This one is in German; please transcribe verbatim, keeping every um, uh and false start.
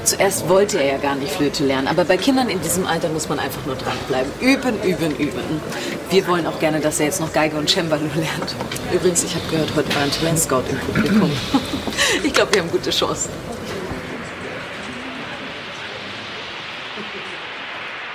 Zuerst wollte er ja gar nicht Flöte lernen, aber bei Kindern in diesem Alter muss man einfach nur dranbleiben. Üben, üben, üben. Wir wollen auch gerne, dass er jetzt noch Geige und Cembalo lernt. Übrigens, ich habe gehört, heute war ein Talentscout im Publikum. Ich glaube, wir haben gute Chancen.